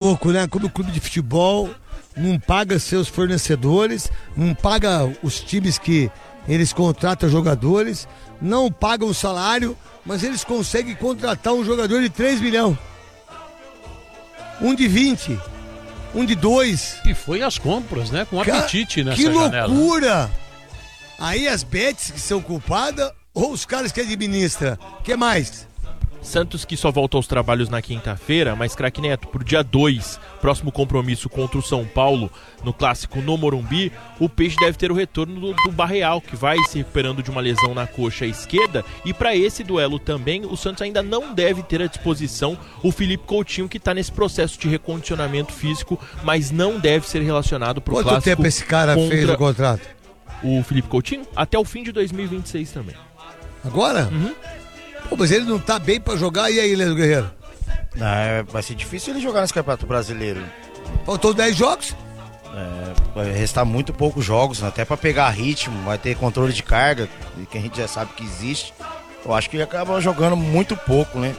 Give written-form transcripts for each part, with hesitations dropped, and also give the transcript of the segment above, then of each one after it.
louco, né? Como o clube de futebol não paga seus fornecedores, não paga os times que eles contratam jogadores, não pagam o salário, mas eles conseguem contratar um jogador de 3 milhões. Um de 20, um de 2. E foi as compras, né? Com apetite nessa que janela. Que loucura! Aí as bets que são culpadas ou os caras que administram? O que mais? Santos que só volta aos trabalhos na quinta-feira, mas craque Neto, pro dia 2, próximo compromisso contra o São Paulo, no clássico no Morumbi, o Peixe deve ter o retorno do Barreal, que vai se recuperando de uma lesão na coxa esquerda, e para esse duelo também, o Santos ainda não deve ter à disposição o Felipe Coutinho, que está nesse processo de recondicionamento físico, mas não deve ser relacionado pro clássico. Quanto tempo esse cara fez o contrato? O Felipe Coutinho? Até o fim de 2026 também. Agora? Uhum. Pô, mas ele não tá bem pra jogar, e aí, Leandro Guerreiro? Vai ser difícil ele jogar nesse Campeonato Brasileiro. Faltou 10 jogos? Vai restar muito poucos jogos, até pra pegar ritmo, vai ter controle de carga, que a gente já sabe que existe. Eu acho que ele acaba jogando muito pouco, né?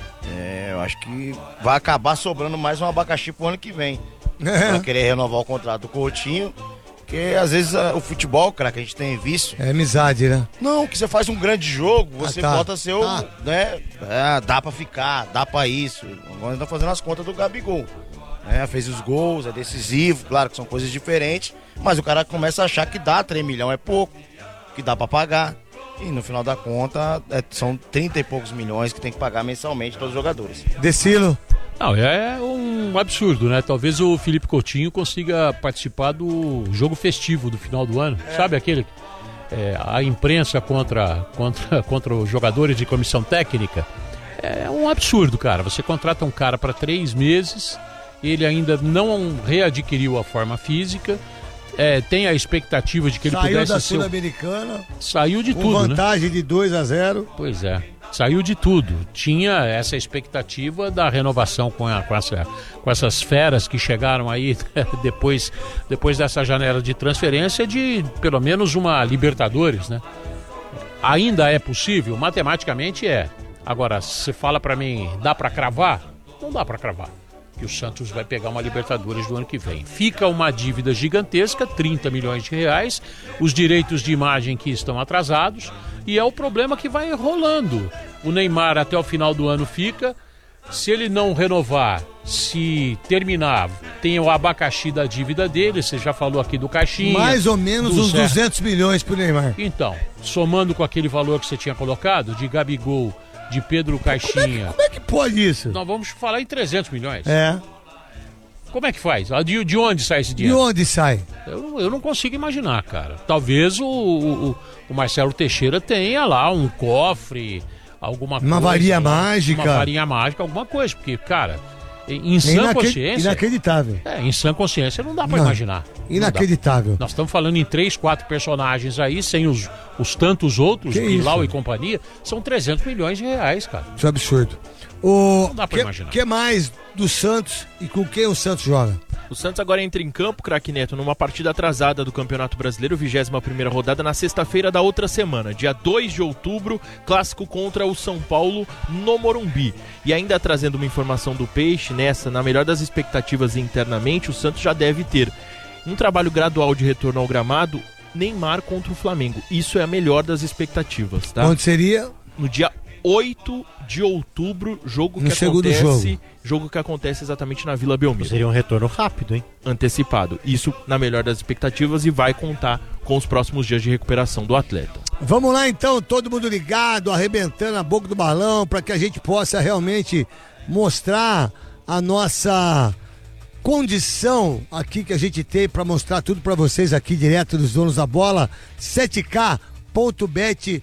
Eu acho que vai acabar sobrando mais um abacaxi pro ano que vem. Vai querer renovar o contrato do Coutinho. Porque às vezes o futebol, cara, que a gente tem visto. É amizade, né? Não, que você faz um grande jogo, você bota seu. Né? Dá pra ficar, dá pra isso. Agora estão fazendo as contas do Gabigol. Fez os gols, é decisivo, claro que são coisas diferentes. Mas o cara começa a achar que dá 3 milhões é pouco, que dá pra pagar. E no final da conta, são 30 e poucos milhões que tem que pagar mensalmente todos os jogadores. Decilo. Não, é um absurdo, né? Talvez o Felipe Coutinho consiga participar do jogo festivo do final do ano. Sabe aquele? A imprensa contra os jogadores de comissão técnica. É um absurdo, cara. Você contrata um cara para 3 meses, ele ainda não readquiriu a forma física, tem a expectativa de que ele pudesse ser... Saiu da Sul-Americana. Saiu de tudo, com vantagem, né? De 2-0. Pois é. Saiu de tudo. Tinha essa expectativa da renovação com essas feras que chegaram aí depois dessa janela de transferência de pelo menos uma Libertadores, né? Ainda é possível? Matematicamente é. Agora, se fala pra mim, dá pra cravar? Não dá pra cravar. Que o Santos vai pegar uma Libertadores do ano que vem. Fica uma dívida gigantesca, 30 milhões de reais, os direitos de imagem que estão atrasados, e é o problema que vai rolando. O Neymar até o final do ano fica, se ele não renovar, se terminar, tem o abacaxi da dívida dele, você já falou aqui do Caixinha. Mais ou menos uns 200 milhões pro Neymar. Então, somando com aquele valor que você tinha colocado, de Gabigol, de Pedro Caixinha... Como é que pode isso? Nós vamos falar em 300 milhões. Como é que faz? De onde sai esse dinheiro? De onde sai? Eu não consigo imaginar, cara. Talvez o Marcelo Teixeira tenha lá um cofre, alguma coisa. Uma varinha mágica. Uma varinha mágica, alguma coisa. Porque, cara, em sã consciência... Inacreditável. Em sã consciência não dá pra imaginar. Inacreditável. Nós estamos falando em 3, 4 personagens aí, sem os tantos outros, Bilal e companhia. São 300 milhões de reais, cara. Isso é absurdo. Não dá pra imaginar. O que mais do Santos e com quem o Santos joga? O Santos agora entra em campo, craque Neto, numa partida atrasada do Campeonato Brasileiro, 21ª rodada, na sexta-feira da outra semana, dia 2 de outubro, clássico contra o São Paulo no Morumbi. E ainda trazendo uma informação do Peixe, na melhor das expectativas internamente, o Santos já deve ter um trabalho gradual de retorno ao gramado, Neymar contra o Flamengo. Isso é a melhor das expectativas, tá? Onde seria? No dia 8 de outubro, jogo que acontece exatamente na Vila Belmiro. Seria um retorno rápido, hein? Antecipado. Isso na melhor das expectativas e vai contar com os próximos dias de recuperação do atleta. Vamos lá então, todo mundo ligado, arrebentando a boca do balão, para que a gente possa realmente mostrar a nossa condição aqui que a gente tem para mostrar tudo para vocês aqui direto dos donos da bola, 7k.bet.br.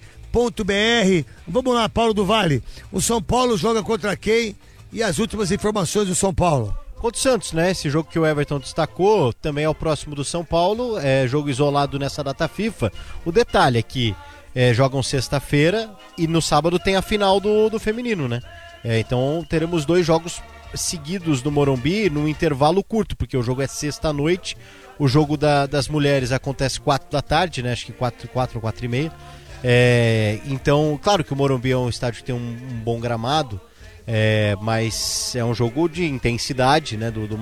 Vamos lá, Paulo do Vale. O São Paulo joga contra quem? E as últimas informações do São Paulo? Contra o Santos, né? Esse jogo que o Everton destacou também é o próximo do São Paulo, é jogo isolado nessa data FIFA. O detalhe é que jogam sexta-feira e no sábado tem a final do feminino, né? Então teremos 2 jogos seguidos no Morumbi num intervalo curto, porque o jogo é sexta-noite, o jogo das mulheres acontece 4 da tarde, né? Acho que 4 ou 4h30. Então, claro que o Morumbi é um estádio que tem um bom gramado, mas é um jogo de intensidade, né, do